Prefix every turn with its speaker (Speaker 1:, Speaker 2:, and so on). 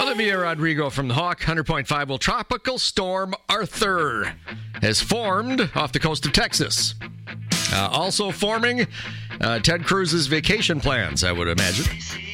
Speaker 1: Olivia Rodrigo from the Hawk, 100.5. Well, Tropical Storm Arthur has formed off the coast of Texas. Also forming Ted Cruz's vacation plans, I would imagine.